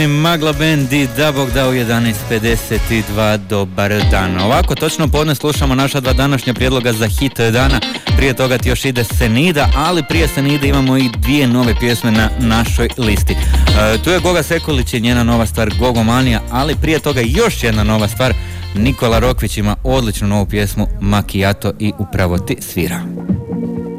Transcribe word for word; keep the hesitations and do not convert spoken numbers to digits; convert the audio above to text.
Magla Band i da Bog da u jedanaest pedeset dva, dobar dan. Ovako, točno podne slušamo naša dva današnja prijedloga za hit dana. Prije toga ti još ide Senida, ali prije Senida imamo i dvije nove pjesme na našoj listi. E, tu je Goga Sekulić i njena nova stvar Gogomanija, ali prije toga još jedna nova stvar. Nikola Rokvić ima odličnu novu pjesmu Macchiato i upravo ti svira.